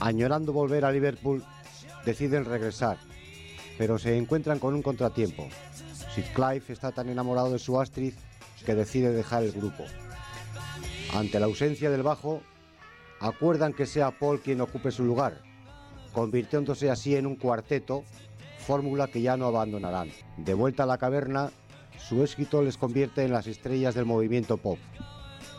Añorando volver a Liverpool, deciden regresar, pero se encuentran con un contratiempo. Sir Clive está tan enamorado de su Astrid que decide dejar el grupo. Ante la ausencia del bajo, acuerdan que sea Paul quien ocupe su lugar, convirtiéndose así en un cuarteto, fórmula que ya no abandonarán. De vuelta a la caverna, su éxito les convierte en las estrellas del movimiento pop.